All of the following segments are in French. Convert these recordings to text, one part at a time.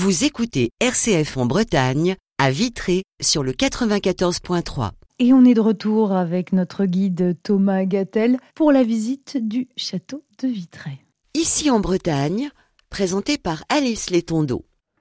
Vous écoutez RCF en Bretagne, à Vitré, sur le 94.3. Et on est de retour avec notre guide Thomas Gattel pour la visite du château de Vitré. Ici en Bretagne, présenté par Alice Létondo.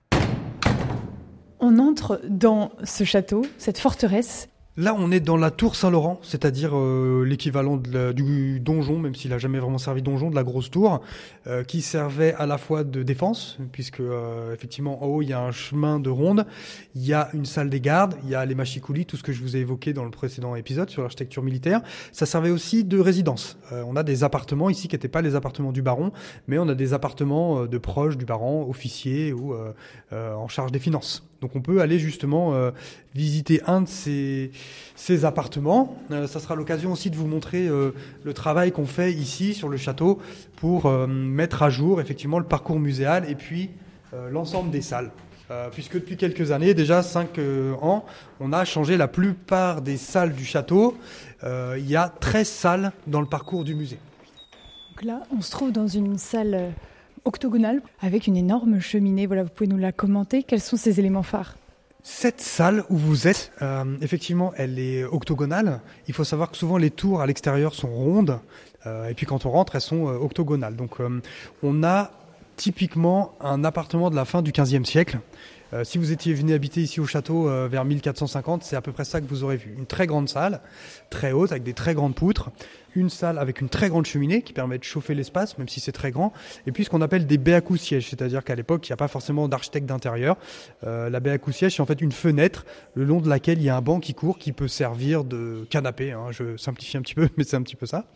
On entre dans ce château, cette forteresse. Là, on est dans la tour Saint-Laurent, c'est-à-dire l'équivalent du donjon, même s'il n'a jamais vraiment servi donjon, de la grosse tour, qui servait à la fois de défense, puisque effectivement en haut il y a un chemin de ronde, il y a une salle des gardes, il y a les machicoulis, tout ce que je vous ai évoqué dans le précédent épisode sur l'architecture militaire. Ça servait aussi de résidence. On a des appartements ici qui n'étaient pas les appartements du baron, mais on a des appartements de proches du baron, officiers ou en charge des finances. Donc on peut aller justement visiter un de ces appartements. Ça sera l'occasion aussi de vous montrer le travail qu'on fait ici sur le château pour mettre à jour effectivement le parcours muséal et puis l'ensemble des salles. Puisque depuis quelques années, déjà 5 ans, on a changé la plupart des salles du château. Il y a 13 salles dans le parcours du musée. Donc là, on se trouve dans une salle octogonale avec une énorme cheminée. Voilà, vous pouvez nous la commenter. Quels sont ces éléments phares ? Cette salle où vous êtes, effectivement, elle est octogonale. Il faut savoir que souvent les tours à l'extérieur sont rondes et puis quand on rentre, elles sont octogonales. Donc on a typiquement un appartement de la fin du XVe siècle. Si vous étiez venu habiter ici au château vers 1450, c'est à peu près ça que vous aurez vu. Une très grande salle, très haute, avec des très grandes poutres. Une salle avec une très grande cheminée qui permet de chauffer l'espace, même si c'est très grand. Et puis ce qu'on appelle des baies à coups-sièges, c'est-à-dire qu'à l'époque, il n'y a pas forcément d'architecte d'intérieur. La baie à coups-sièges, c'est en fait une fenêtre le long de laquelle il y a un banc qui court, qui peut servir de canapé. Je simplifie un petit peu, mais c'est un petit peu ça.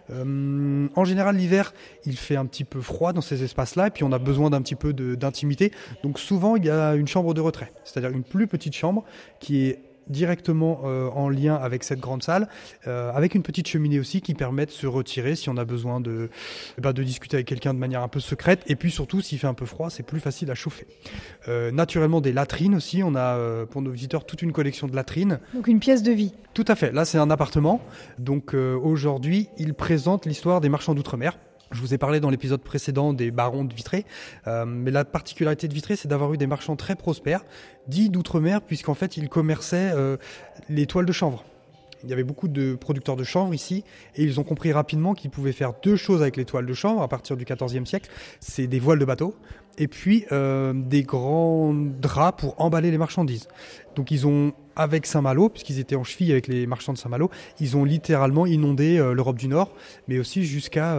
En général, l'hiver, il fait un petit peu froid dans ces espaces-là, et puis on a besoin d'un petit peu d'intimité. Donc souvent, il y a une chambre de retrait, c'est-à-dire une plus petite chambre qui est directement en lien avec cette grande salle, avec une petite cheminée aussi qui permet de se retirer si on a besoin de discuter avec quelqu'un de manière un peu secrète, et puis surtout s'il fait un peu froid, c'est plus facile à chauffer. Naturellement des latrines aussi, on a pour nos visiteurs toute une collection de latrines. Donc une pièce de vie. Tout à fait, là c'est un appartement, donc aujourd'hui il présente l'histoire des marchands d'outre-mer. Je vous ai parlé dans l'épisode précédent des barons de Vitré, mais la particularité de Vitré, c'est d'avoir eu des marchands très prospères, dits d'outre-mer, puisqu'en fait, ils commerçaient les toiles de chanvre. Il y avait beaucoup de producteurs de chanvre ici, et ils ont compris rapidement qu'ils pouvaient faire deux choses avec les toiles de chanvre à partir du XIVe siècle. C'est des voiles de bateau, et puis des grands draps pour emballer les marchandises. Donc ils ont, avec Saint-Malo, puisqu'ils étaient en cheville avec les marchands de Saint-Malo, ils ont littéralement inondé l'Europe du Nord, mais aussi jusqu'à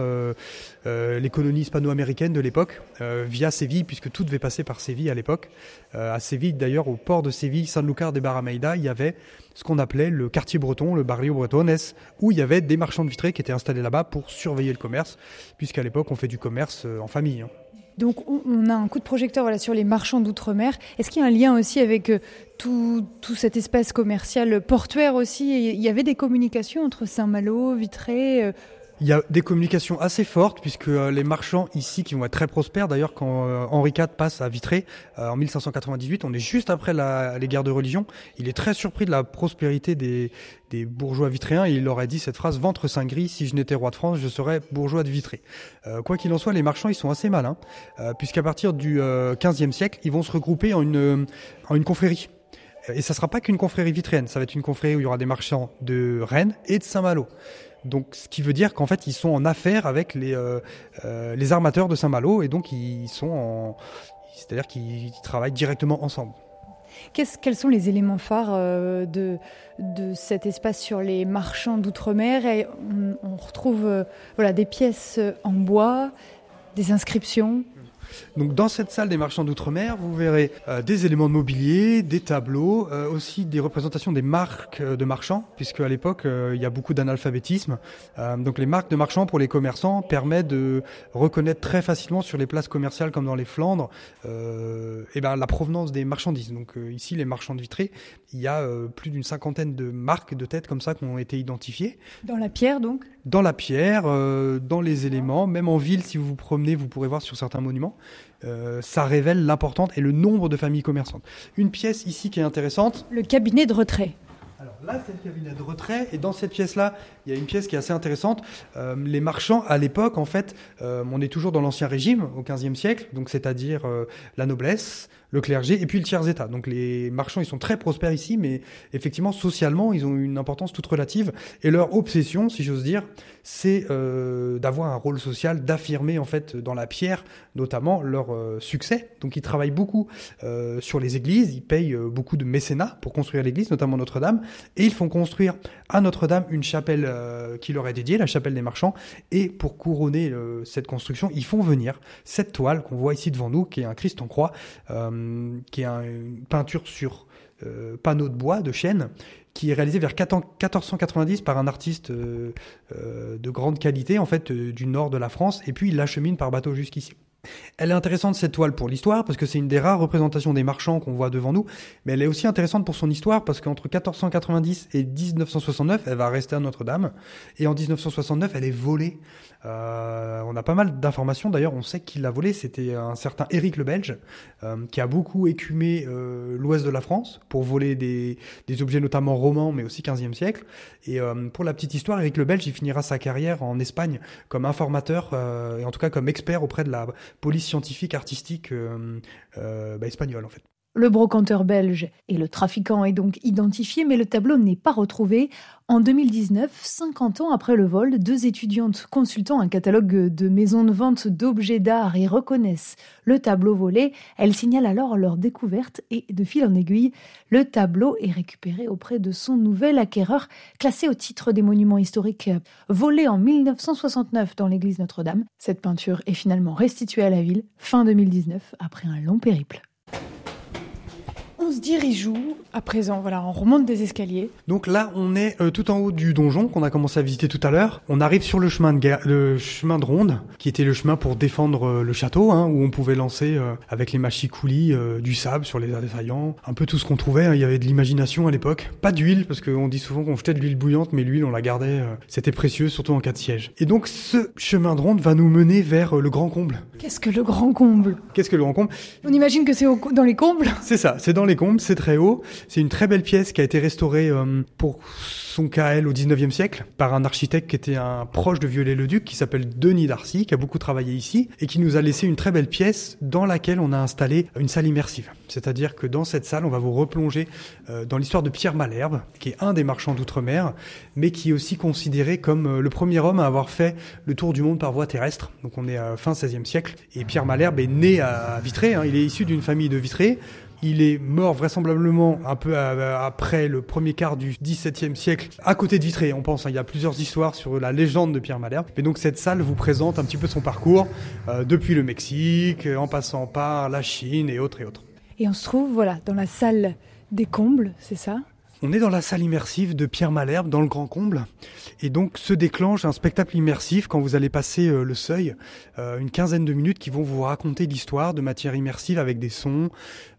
les colonies hispano-américaines de l'époque, via Séville, puisque tout devait passer par Séville à l'époque. À Séville, d'ailleurs, au port de Séville, Sanlúcar de Barrameda, il y avait ce qu'on appelait le quartier breton, le barrio bretones, où il y avait des marchands de Vitré qui étaient installés là-bas pour surveiller le commerce, puisqu'à l'époque, on fait du commerce en famille. Donc on a un coup de projecteur sur les marchands d'outre-mer. Est-ce qu'il y a un lien aussi avec tout cet espace commercial portuaire aussi ? Il y avait des communications entre Saint-Malo, Vitré Il y a des communications assez fortes puisque les marchands ici qui vont être très prospères, d'ailleurs quand Henri IV passe à Vitré en 1598, on est juste après les guerres de religion, il est très surpris de la prospérité des bourgeois vitréens et il leur a dit cette phrase « Ventre saint gris, si je n'étais roi de France, je serais bourgeois de Vitré ». Quoi qu'il en soit, les marchands ils sont assez malins puisqu'à partir du XVe siècle, ils vont se regrouper en une confrérie. Et ça ne sera pas qu'une confrérie vitréenne, ça va être une confrérie où il y aura des marchands de Rennes et de Saint-Malo. Donc, ce qui veut dire qu'en fait, ils sont en affaire avec les armateurs de Saint-Malo et donc c'est-à-dire qu'ils travaillent directement ensemble. Quels sont les éléments phares de cet espace sur les marchands d'outre-mer ? Et on retrouve des pièces en bois, des inscriptions. Donc dans cette salle des marchands d'outre-mer, vous verrez des éléments de mobilier, des tableaux, aussi des représentations des marques de marchands, puisque à l'époque il y a beaucoup d'analphabétisme. Donc les marques de marchands pour les commerçants permettent de reconnaître très facilement sur les places commerciales comme dans les Flandres la provenance des marchandises. Donc ici les marchands de Vitré, il y a plus d'une cinquantaine de marques de têtes comme ça qui ont été identifiées. Dans la pierre donc ? Dans la pierre, dans les éléments, même en ville si vous vous promenez, vous pourrez voir sur certains monuments. Ça révèle l'importance et le nombre de familles commerçantes. Une pièce ici qui est intéressante. Le cabinet de retrait. Alors là, c'est le cabinet de retrait, et dans cette pièce-là, il y a une pièce qui est assez intéressante. Les marchands, à l'époque, en fait, on est toujours dans l'Ancien Régime, au XVe siècle, donc c'est-à-dire la noblesse, le clergé, et puis le tiers-état. Donc les marchands, ils sont très prospères ici, mais effectivement, socialement, ils ont une importance toute relative, et leur obsession, si j'ose dire, c'est d'avoir un rôle social, d'affirmer, en fait, dans la pierre, notamment, leur succès. Donc ils travaillent beaucoup sur les églises, ils payent beaucoup de mécénat pour construire l'église, notamment Notre-Dame, et ils font construire à Notre-Dame une chapelle qui leur est dédiée, la chapelle des marchands, et pour couronner cette construction, ils font venir cette toile qu'on voit ici devant nous, qui est un Christ en croix, qui est une peinture sur panneau de bois, de chêne, qui est réalisée vers 1490 par un artiste de grande qualité, en fait, du nord de la France, et puis il l'achemine par bateau jusqu'ici. Elle est intéressante, cette toile, pour l'histoire, parce que c'est une des rares représentations des marchands qu'on voit devant nous, mais elle est aussi intéressante pour son histoire, parce qu'entre 1490 et 1969, elle va rester à Notre-Dame, et en 1969, elle est volée. On a pas mal d'informations, d'ailleurs, on sait qui l'a volée, c'était un certain Éric le Belge, qui a beaucoup écumé l'ouest de la France, pour voler des objets notamment romans, mais aussi 15e siècle, et pour la petite histoire, Éric le Belge, il finira sa carrière en Espagne comme informateur, et en tout cas comme expert auprès de la police scientifique artistique espagnole, en fait. Le brocanteur belge et le trafiquant est donc identifié, mais le tableau n'est pas retrouvé. En 2019, 50 ans après le vol, 2 étudiantes consultant un catalogue de maisons de vente d'objets d'art et reconnaissent le tableau volé. Elles signalent alors leur découverte et, de fil en aiguille, le tableau est récupéré auprès de son nouvel acquéreur, classé au titre des monuments historiques, volé en 1969 dans l'église Notre-Dame. Cette peinture est finalement restituée à la ville fin 2019 après un long périple. On se dirige où à présent? Voilà, on remonte des escaliers. Donc là, on est tout en haut du donjon qu'on a commencé à visiter tout à l'heure. On arrive sur le chemin de ronde, qui était le chemin pour défendre le château, où on pouvait lancer avec les machicoulis du sable sur les assaillants, un peu tout ce qu'on trouvait. Il y avait de l'imagination à l'époque. Pas d'huile, parce qu'on dit souvent qu'on jetait de l'huile bouillante, mais l'huile, on la gardait. C'était précieux, surtout en cas de siège. Et donc, ce chemin de ronde va nous mener vers le grand comble. Qu'est-ce que le grand comble? Qu'est-ce que le grand comble? On imagine que c'est dans les combles. C'est ça, c'est dans les combles, c'est très haut. C'est une très belle pièce qui a été restaurée pour son KL au 19e siècle par un architecte qui était un proche de Viollet-le-Duc qui s'appelle Denis Darcy, qui a beaucoup travaillé ici et qui nous a laissé une très belle pièce dans laquelle on a installé une salle immersive. C'est-à-dire que dans cette salle, on va vous replonger dans l'histoire de Pierre Malherbe, qui est un des marchands d'outre-mer, mais qui est aussi considéré comme le premier homme à avoir fait le tour du monde par voie terrestre. Donc on est à fin 16e siècle. Et Pierre Malherbe est né à Vitré, il est issu d'une famille de Vitré. Il est mort vraisemblablement un peu après le premier quart du XVIIe siècle, à côté de Vitré, on pense. Il y a plusieurs histoires sur la légende de Pierre Malherbe. Et donc cette salle vous présente un petit peu son parcours, depuis le Mexique, en passant par la Chine et autres et autres. Et on se trouve, dans la salle des combles, c'est ça ? On est dans la salle immersive de Pierre Malherbe, dans le Grand Comble. Et donc se déclenche un spectacle immersif quand vous allez passer le seuil, une quinzaine de minutes qui vont vous raconter l'histoire de matière immersive avec des sons,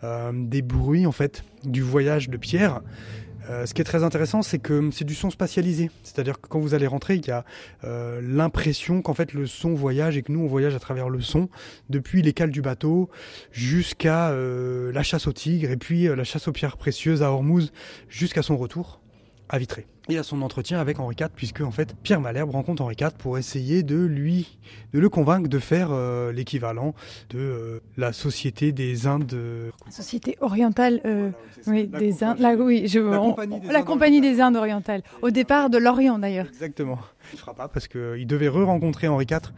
des bruits en fait, du voyage de Pierre. Ce qui est très intéressant, c'est que c'est du son spatialisé. C'est-à-dire que quand vous allez rentrer, il y a l'impression qu'en fait le son voyage et que nous on voyage à travers le son depuis les cales du bateau jusqu'à la chasse aux tigres et puis la chasse aux pierres précieuses à Ormuz jusqu'à son retour à Vitré. Et à son entretien avec Henri IV, puisque en fait Pierre Malherbe rencontre Henri IV pour essayer de le convaincre de faire l'équivalent de la Société des Indes. Société orientale, des Indes. La Compagnie des Indes orientales. Au départ de l'Orient d'ailleurs. Exactement. Il ne fera pas parce qu'il devait re-rencontrer Henri IV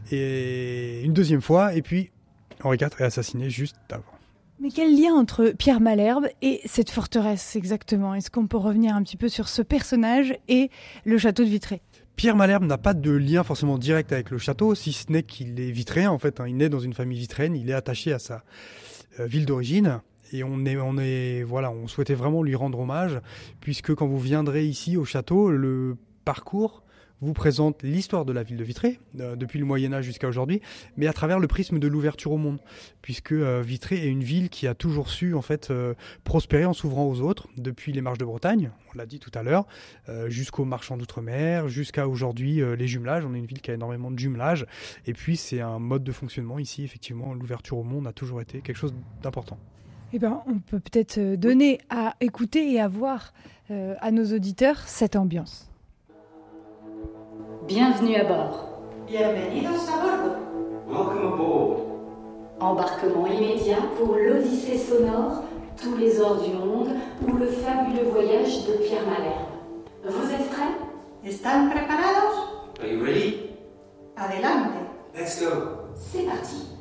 et une deuxième fois, et puis Henri IV est assassiné juste avant. Mais quel lien entre Pierre Malherbe et cette forteresse exactement? Est-ce qu'on peut revenir un petit peu sur ce personnage et le château de Vitré? Pierre Malherbe n'a pas de lien forcément direct avec le château, si ce n'est qu'il est vitréen en fait. Il naît dans une famille vitréenne, il est attaché à sa ville d'origine. Et on souhaitait vraiment lui rendre hommage, puisque quand vous viendrez ici au château, le parcours vous présente l'histoire de la ville de Vitré, depuis le Moyen-Âge jusqu'à aujourd'hui, mais à travers le prisme de l'ouverture au monde, puisque Vitré est une ville qui a toujours su en fait prospérer en s'ouvrant aux autres, depuis les marches de Bretagne, on l'a dit tout à l'heure, jusqu'aux marchands d'outre-mer, jusqu'à aujourd'hui les jumelages. On est une ville qui a énormément de jumelages, et puis c'est un mode de fonctionnement ici, effectivement, l'ouverture au monde a toujours été quelque chose d'important. Eh ben, on peut peut-être donner à écouter et à voir à nos auditeurs cette ambiance. Bienvenue à bord. Bienvenidos a bordo. Welcome aboard. Embarquement immédiat pour l'Odyssée sonore, tous les ors du monde ou le fabuleux voyage de Pierre Malherbe. Vous êtes prêts? ¿Están preparados? Are you ready? Adelante. Let's go. C'est parti.